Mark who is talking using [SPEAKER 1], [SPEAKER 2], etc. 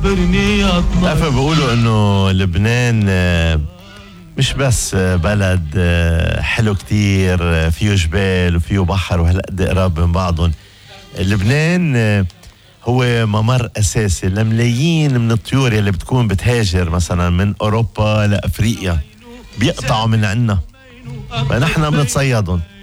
[SPEAKER 1] عارفة بيقولوا انه لبنان مش بس بلد حلو كتير، فيه جبال وفيه بحر وهالقد قراب من بعضهم. لبنان هو ممر أساسي لملايين من الطيور اللي بتكون بتهاجر مثلا من أوروبا لأفريقيا، بيقطعوا من عنا فنحن بنتصيدهم.